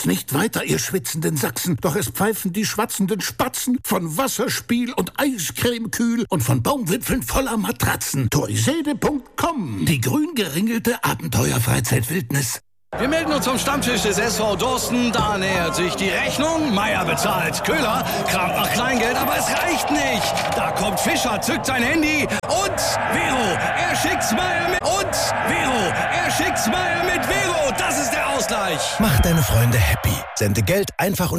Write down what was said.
Macht's nicht weiter, ihr schwitzenden Sachsen, doch es pfeifen die schwatzenden Spatzen von Wasserspiel und Eiscreme kühl und von Baumwipfeln voller Matratzen. Toisede.com, die grün geringelte Abenteuer-Freizeitwildnis. Wir melden uns vom Stammtisch des SV Dorsten. Da nähert sich die Rechnung. Meier bezahlt. Köhler kramt nach Kleingeld, aber es reicht nicht. Da kommt Fischer, zückt sein Handy und Vero, er schickt's Meier mit. Und Vero, er schickt's Meier mit. Vero, das ist der Ausgleich. Mach deine Freunde happy. Sende Geld einfach und